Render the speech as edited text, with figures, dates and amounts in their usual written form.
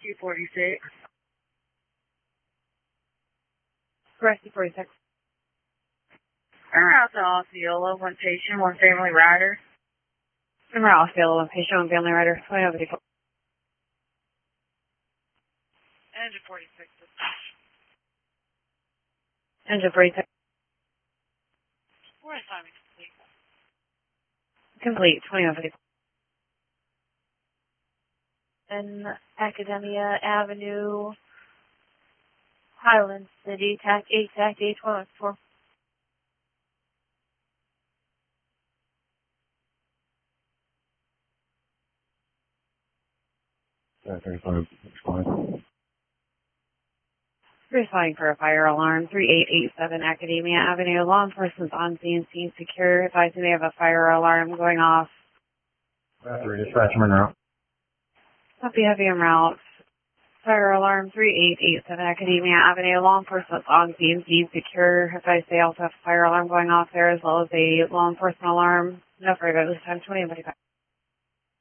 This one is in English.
246. Correct, 246. En route to Osceola, one patient, one family rider. En route to Osceola, one patient, one family rider. 20 over 54. Engine 46. Engine 46. What assignment complete? Complete, 20 over 54. And Academia Avenue, Highland City, TAC 8, TAC 8, 1204. TAC 35, fine. Responding for a fire alarm, 3887 Academia Avenue. Law enforcement's on scene, scene secure. Advising they have a fire alarm going off. Battery dispatch, en route. Copy, heavy en route. Fire alarm 3887 Academia Avenue. Law enforcement's on scene, scene secure. Advised they also have a fire alarm going off there as well as a law enforcement alarm. No further this time, 20 and 25.